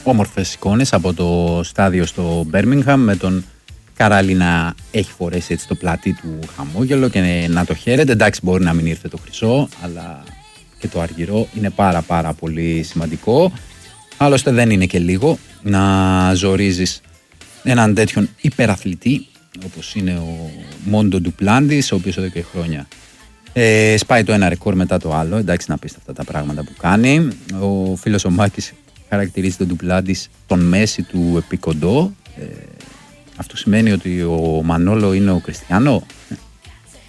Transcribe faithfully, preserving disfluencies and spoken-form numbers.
όμορφες εικόνες από το στάδιο στο Birmingham, με τον Καράλι να έχει φορέσει έτσι το πλατή του χαμόγελο και να το χαίρεται. Εντάξει, μπορεί να μην ήρθε το χρυσό, αλλά και το αργυρό είναι πάρα πάρα πολύ σημαντικό. Άλλωστε δεν είναι και λίγο να ζορίζεις έναν τέτοιον υπεραθλητή όπως είναι ο Μόντο Ντουπλάντης, ο οποίος εδώ και χρόνια ε, σπάει το ένα ρεκόρ μετά το άλλο. Εντάξει, να πεις αυτά τα πράγματα που κάνει. Ο φίλος ο Μάκης χαρακτηρίζει τον Ντουπλάντης τον Μέση του επικοντό. ε, Αυτό σημαίνει ότι ο Μανόλο είναι ο Κριστιανό.